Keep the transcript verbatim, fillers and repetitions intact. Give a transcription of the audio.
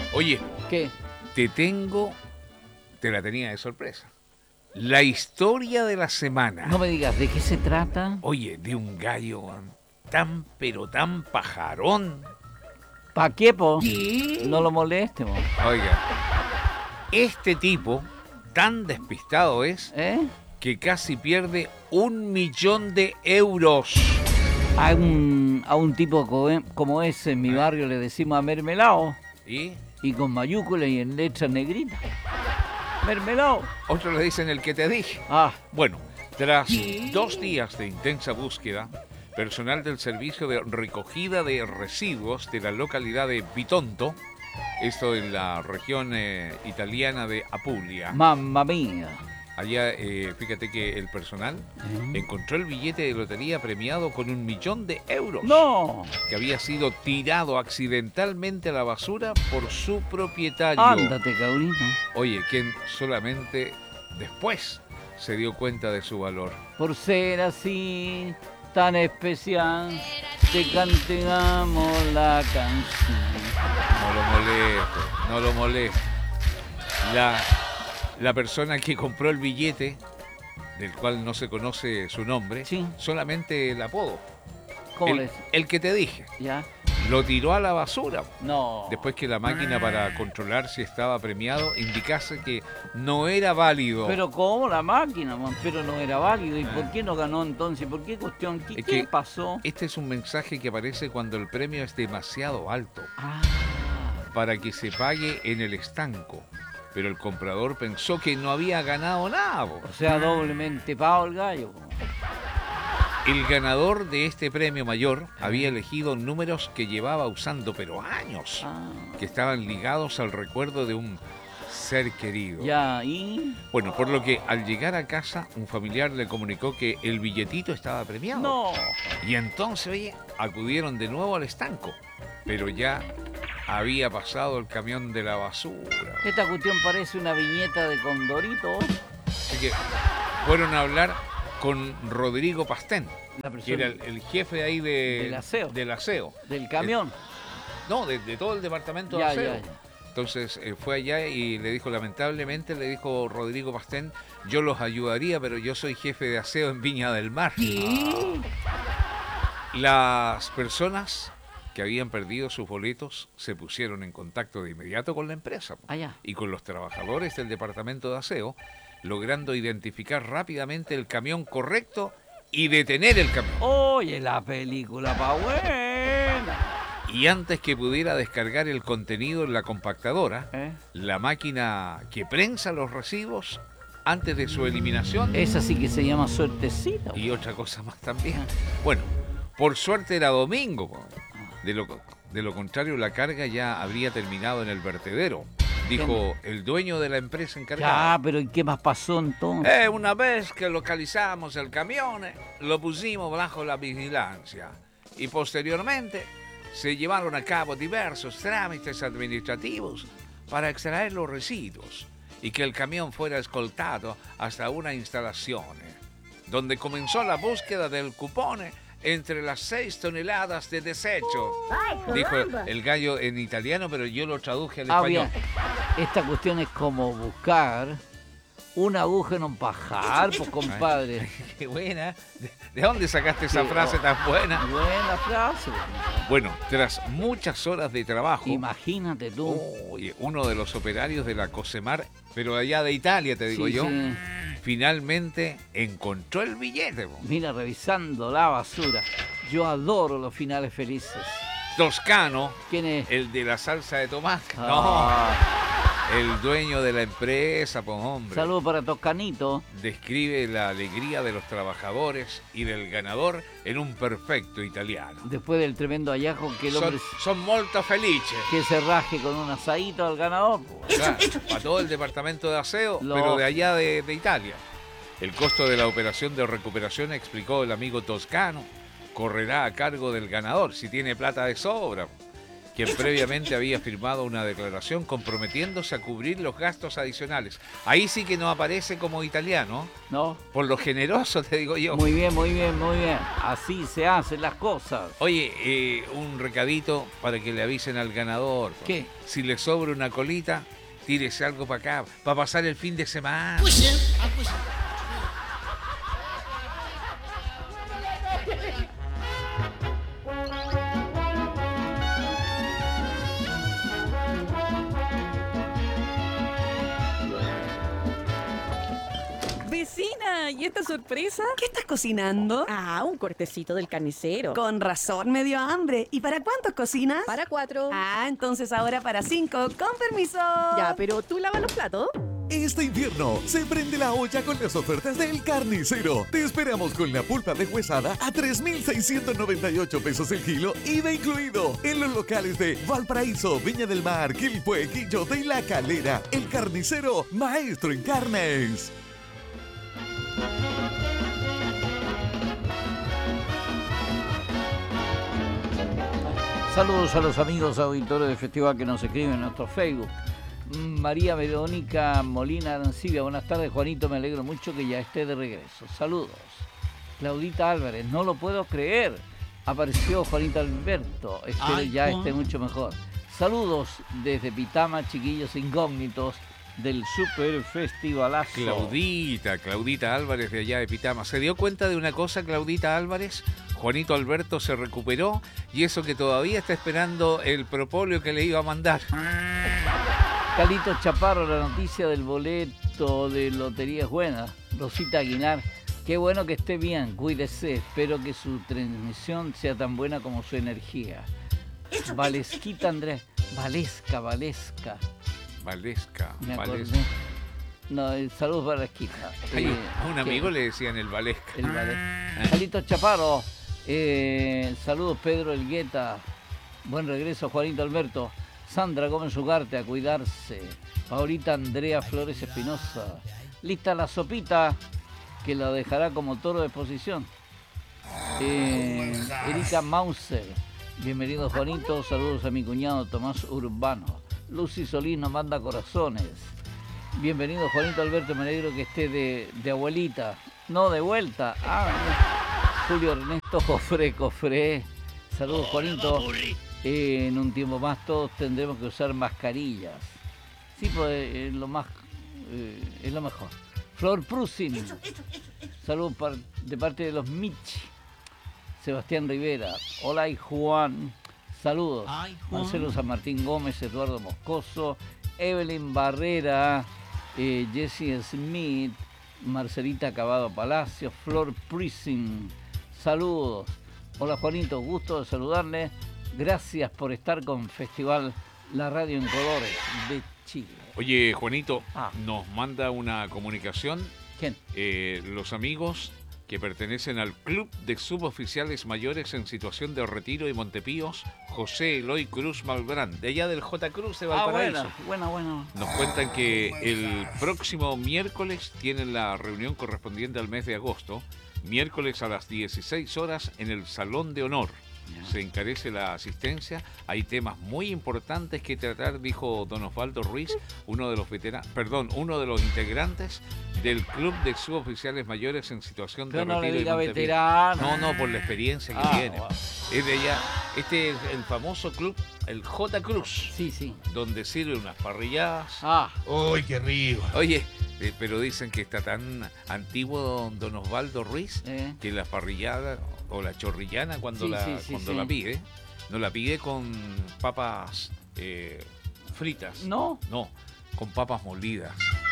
Oye, ¿Qué? te tengo, te la tenía de sorpresa. La historia de la semana. No me digas, ¿de qué se trata? Oye, de un gallo tan pero tan pajarón. ¿Pa' qué, po? No lo moleste, po. Oiga, este tipo tan despistado es ¿Eh? que casi pierde un millón de euros. A un, a un tipo co- como ese en mi barrio le decimos a mermelado. ¿Y? Y con mayúsculas y en letras negritas. Mermelado. Otros le dicen el que te dije. Ah, Bueno, tras dos días de intensa búsqueda, personal del Servicio de Recogida de Residuos de la localidad de Bitonto, esto en la región eh, italiana de Apulia, mamma mía. allá eh, fíjate que el personal ¿Eh? encontró el billete de lotería premiado con un millón de euros. ¡No! Que había sido tirado accidentalmente a la basura por su propietario. Ándate, cabrito. Oye, quien solamente después se dio cuenta de su valor. Por ser así, tan especial, te cantamos la canción. No lo moleste, no lo moleste. La, la persona que compró el billete, del cual no se conoce su nombre, Sí. solamente el apodo. ¿Cómo El, les? el que te dije, ¿Ya? lo tiró a la basura. No. Después que la máquina para controlar si estaba premiado indicase que no era válido. Pero ¿cómo la máquina, man? Pero no era válido. ¿Y por qué no ganó entonces? ¿Por qué cuestión? ¿Qué, Es qué que- pasó? Este es un mensaje que aparece cuando el premio es demasiado alto Ah, para que se pague en el estanco. Pero el comprador pensó que no había ganado nada. po. o sea, doblemente pago el gallo. po. El ganador de este premio mayor había elegido números que llevaba usando pero años, Ah, que estaban ligados al recuerdo de un ser querido. ya, ¿y? Bueno, por lo que al llegar a casa, un familiar le comunicó que el billetito estaba premiado. No. Y entonces, oye, acudieron de nuevo al estanco, pero ya había pasado el camión de la basura. Esta cuestión parece una viñeta de Condorito. Así que fueron a hablar con Rodrigo Pastén, La que era persona el, el jefe ahí de, Del aseo. del aseo. del camión. No, de, de todo el departamento de Ya, aseo. ya, ya. Entonces eh, fue allá y le dijo, lamentablemente, le dijo Rodrigo Pastén, yo los ayudaría, pero yo soy jefe de aseo en Viña del Mar. Las personas que habían perdido sus boletos se pusieron en contacto de inmediato con la empresa Ah, ya. y con los trabajadores del departamento de aseo, logrando identificar rápidamente el camión correcto y detener el camión. Oye, la película pa' buena. Y antes que pudiera descargar el contenido en la compactadora, ¿Eh? la máquina que prensa los residuos antes de su eliminación Esa sí que se llama suertecita. y otra cosa más también. Bueno, por suerte era domingo, po. de lo, de lo contrario la carga ya habría terminado en el vertedero, dijo el dueño de la empresa encargada. Ya, pero ¿y qué más pasó entonces? Eh, una vez que localizamos el camión, eh, lo pusimos bajo la vigilancia y posteriormente se llevaron a cabo diversos trámites administrativos para extraer los residuos y que el camión fuera escoltado hasta una instalación, eh, donde comenzó la búsqueda del cupón eh, entre las seis toneladas de desecho. Dijo el gallo en italiano, pero yo lo traduje al Ah, español. bien. Esta cuestión es como buscar una aguja en un pajar, pues compadre. Qué buena. ¿De, de dónde sacaste esa Sí, frase oh. tan buena? Buena frase. Bueno, tras muchas horas de trabajo, Imagínate tú. oye, uno de los operarios de la Cosemar, pero allá de Italia, te digo Sí, yo, sí. finalmente encontró el billete. po. Mira, revisando la basura. Yo adoro los finales felices. Toscano, ¿Quién es? el de la salsa de tomate. Ah, No, el dueño de la empresa, pues hombre. saludo para Toscanito. Describe la alegría de los trabajadores y del ganador en un perfecto italiano. Después del tremendo hallazgo que el Son, hombre son molto felices. que se raje con un asadito al ganador. pues. Claro, para todo el departamento de aseo, Lo- pero de allá de, de Italia. El costo de la operación de recuperación, explicó el amigo Toscano, correrá a cargo del ganador si tiene plata de sobra. quien previamente había firmado una declaración comprometiéndose a cubrir los gastos adicionales. Ahí sí que no aparece como italiano, ¿No? por lo generoso, te digo yo. Muy bien, muy bien, muy bien. Así se hacen las cosas. Oye, eh, un recadito para que le avisen al ganador. ¿Qué? Si le sobra una colita, tírese algo para acá, para pasar el fin de semana. Vecina, ¿y esta sorpresa? ¿Qué estás cocinando? Ah, un cortecito del carnicero. Con razón me dio hambre. ¿Y para cuántos cocinas? Para cuatro. Ah, entonces ahora para cinco. Con permiso. Ya, pero tú lavas los platos. Este invierno se prende la olla con las ofertas del Carnicero. Te esperamos con la pulpa deshuesada a tres mil seiscientos noventa y ocho pesos el kilo, I V A incluido, en los locales de Valparaíso, Viña del Mar, Quilpué, Quillote y La Calera. El Carnicero, maestro en carnes. Saludos a los amigos auditores del festival que nos escriben en nuestro Facebook. María Verónica Molina Arancibia, buenas tardes Juanito, me alegro mucho que ya esté de regreso. Saludos. Claudita Álvarez, no lo puedo creer. Apareció Juanito Alberto, espero Ay, ya Juan. esté mucho mejor. Saludos desde Pitama, chiquillos incógnitos del Super Festivalazo. Claudita, Claudita Álvarez de allá de Pitama. ¿Se dio cuenta de una cosa, Claudita Álvarez? Juanito Alberto se recuperó y eso que todavía está esperando el propóleo que le iba a mandar. Calito Chaparro, la noticia del boleto de Lotería es buena. Rosita Aguilar, qué bueno que esté bien, cuídese. Espero que su transmisión sea tan buena como su energía. Valesquita Andrés, Valesca, Valesca. Valesca, Me acordé. Valesca. No, el saludo Valesquita. Ay, Eh, a un ¿qué? amigo le decían el Valesca. El Valesca. Calito Chaparro, eh, saludos Pedro Elgueta. Buen regreso Juanito Alberto. Sandra Gómez Ugarte, a cuidarse. Ahorita Andrea Flores Espinosa. Lista la sopita, que la dejará como toro de exposición. Eh, Erika Mauser. Bienvenido Juanito. Saludos a mi cuñado Tomás Urbano. Lucy Solís nos manda corazones. Bienvenido Juanito Alberto. Me alegro que esté de, de abuelita. No, de vuelta. Ah, Julio Ernesto Cofré, Cofré. Saludos Juanito. Eh, en un tiempo más todos tendremos que usar mascarillas. Sí, pues eh, es lo más, eh, es lo mejor. Flor Prusin. Saludos par- de parte de los Michi. Sebastián Rivera. Hola y Juan. Saludos. Ay, Juan. Marcelo San Martín Gómez, Eduardo Moscoso, Evelyn Barrera, eh, Jessie Smith, Marcelita Cabado Palacio, Flor Prusin. Saludos. Hola Juanito, gusto de saludarle. Gracias por estar con Festival La Radio en Colores de Chile. Oye, Juanito, Ah. nos manda una comunicación ¿Quién? eh, los amigos que pertenecen al Club de Suboficiales Mayores en Situación de Retiro y Montepíos, José Eloy Cruz Malbrán, de allá del J. Cruz de Ah, Valparaíso. buena, buena, buena. Nos cuentan que el próximo miércoles tienen la reunión correspondiente al mes de agosto, miércoles a las dieciséis horas en el Salón de Honor. Se encarece la asistencia, hay temas muy importantes que tratar, dijo don Osvaldo Ruiz, uno de los veteranos, perdón, uno de los integrantes del Club de Suboficiales Mayores en Situación de Pero no le Retiro y diga Montepío. veterano. No, no, por la experiencia que Ah, tiene. bueno. Es de allá, este es el famoso club, el J. Cruz, Sí, sí. donde sirven unas parrilladas. Ah, ¡Uy, qué rico! Oye, eh, pero dicen que está tan antiguo don, don Osvaldo Ruiz eh. que la parrillada o la chorrillana cuando, Sí, la, sí, sí, cuando sí. la pide, no la pide con papas eh, fritas. No. No, con papas molidas.